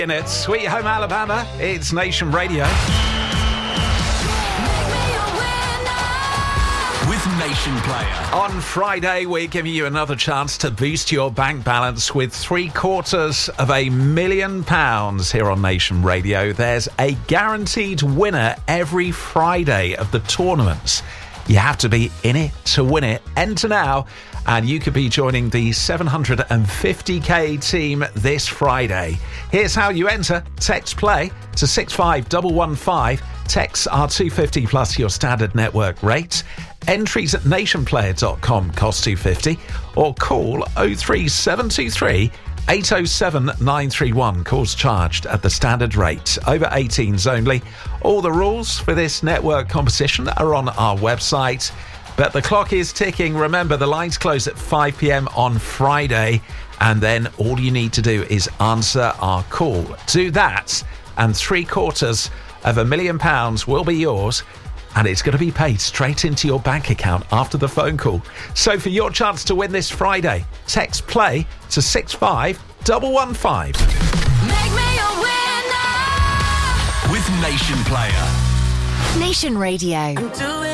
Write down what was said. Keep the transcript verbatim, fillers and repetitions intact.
In it, Sweet Home Alabama, it's Nation Radio. With Nation Player. On Friday, we're giving you another chance to boost your bank balance with three quarters of a million pounds here on Nation Radio. There's a guaranteed winner every Friday of the tournaments. You have to be in it to win it. Enter now, and you could be joining the seven hundred fifty k team this Friday. Here's how you enter. Text play to six five one one five. Texts are two pounds fifty plus your standard network rate. Entries at nation player dot com cost two pounds fifty, or call oh three seven two three eight oh seven nine three one. Calls charged at the standard rate. Over eighteens only. All the rules for this network competition are on our website. But the clock is ticking. Remember, the lines close at five p.m. on Friday. And then all you need to do is answer our call. Do that, and three quarters of a million pounds will be yours. And it's going to be paid straight into your bank account after the phone call. So for your chance to win this Friday, text play to six five one one five. Make me a winner With Nation Player. Nation Radio.